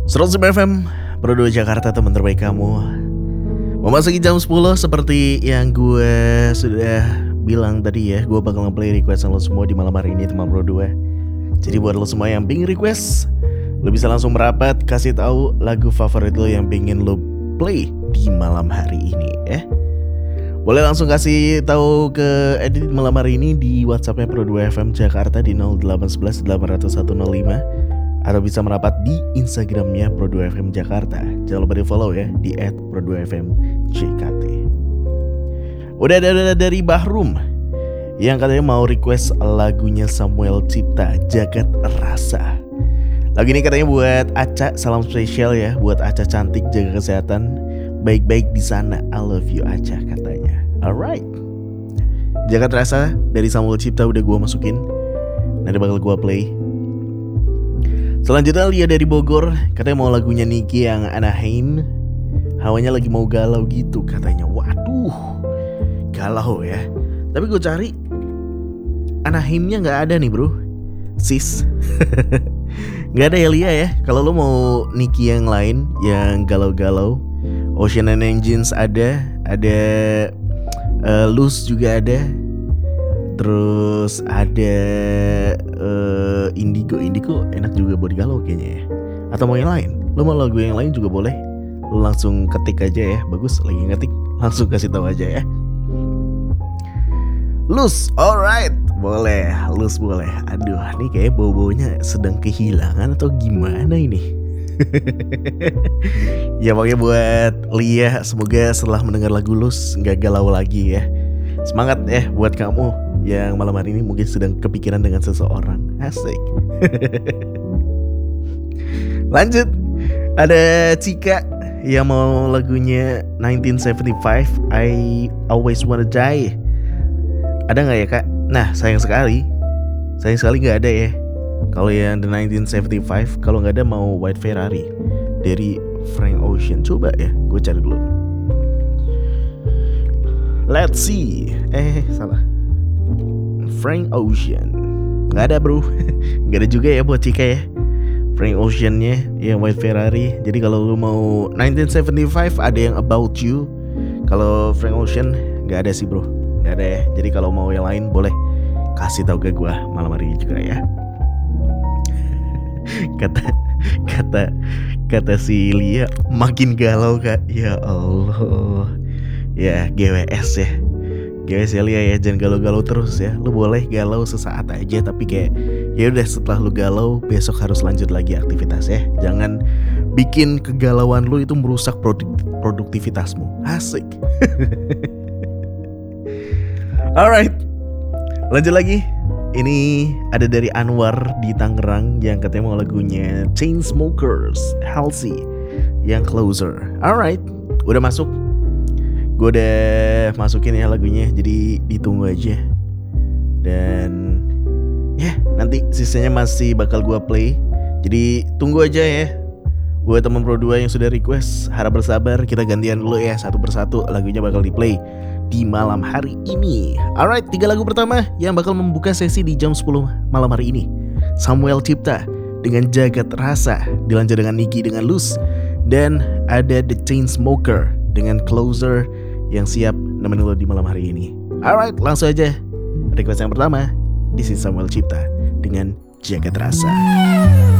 100 FM, Pro 2 Jakarta, teman terbaik kamu. Memasuki jam 10 seperti yang gue sudah bilang tadi ya, gue bakal nge-play request lo semua di malam hari ini, teman Pro 2. Jadi buat lo semua yang pingin request, lo bisa langsung merapat, kasih tahu lagu favorit lo yang pingin lo play di malam hari ini ya. Boleh langsung kasih tahu ke edit malam hari ini di WhatsAppnya Pro 2 FM Jakarta di 0811 800 105, atau bisa merapat di Instagramnya Pro 2 FM Jakarta. Jangan lupa di follow ya di @pro2fmjkt. Udah ada dari Bahrum yang katanya mau request lagunya Samuel Cipta, Jagat Rasa. Lagu ini katanya buat Aca, salam spesial ya buat Aca cantik, jaga kesehatan, baik-baik di sana, I love you Aca katanya. Alright, Jagat Rasa dari Samuel Cipta udah gue masukin, nanti bakal gue play. Selanjutnya Lia dari Bogor katanya mau lagunya Niki yang Anaheim, hawanya lagi mau galau gitu katanya. Waduh, galau ya. Tapi gue cari Anaheimnya gak ada nih bro, sis. Gak ada ya Lia ya. Kalau lo mau Niki yang lain yang galau-galau, Ocean and Engines ada Loose juga ada, terus ada Indigo enak juga buat galau kayaknya ya. Atau mau yang lain, lo mau lagu yang lain juga boleh, lo langsung ketik aja ya. Bagus, lagi ngetik langsung kasih tahu aja ya. Loose, alright, boleh, Loose boleh. Aduh, ini kayak bau-baunya sedang kehilangan atau gimana ini. Ya pokoknya buat Lia, semoga setelah mendengar lagu Loose gak galau lagi ya. Semangat ya buat kamu yang malam hari ini mungkin sedang kepikiran dengan seseorang. Asik. Lanjut, ada Cika yang mau lagunya 1975, I Always Wanna Die. Ada gak ya kak? Nah sayang sekali gak ada ya. Kalau yang The 1975, kalau gak ada mau White Ferrari dari Frank Ocean. Coba ya, gue cari dulu. Let's see. Salah. Frank Ocean nggak ada bro. Nggak ada juga ya buat Cika ya. Frank Oceannya yang White Ferrari. Jadi kalau lu mau 1975 ada yang About You. Kalau Frank Ocean nggak ada sih bro, nggak ada ya. Jadi kalau mau yang lain boleh kasih tahu ke gue malam hari ini juga ya. Kata si Lia makin galau kak. Ya Allah. Ya GWS ya. GWS ya Lia ya, jangan galau-galau terus ya. Lu boleh galau sesaat aja, tapi kayak ya udah setelah lu galau besok harus lanjut lagi aktivitas ya. Jangan bikin kegalauan lu itu merusak produktivitasmu. Asik. Alright, lanjut lagi. Ini ada dari Anwar di Tangerang yang katanya mau lagunya Chainsmokers, Halsey yang Closer. Alright, udah masuk. Gue udah masukin ya lagunya, jadi ditunggu aja. Dan ya nanti sisanya masih bakal gue play. Jadi tunggu aja ya. Buat teman Pro 2 yang sudah request, harap bersabar, kita gantian dulu ya satu persatu. Lagunya bakal di play di malam hari ini. Alright, 3 lagu pertama yang bakal membuka sesi di jam 10 malam hari ini. Samuel Cipta dengan Jagat Rasa, dilanjut dengan Niki dengan Loose, dan ada The Chainsmokers dengan Closer yang siap nemenin lo di malam hari ini. Alright, langsung aja request yang pertama. This is Samuel Cipta dengan Jagat Rasa.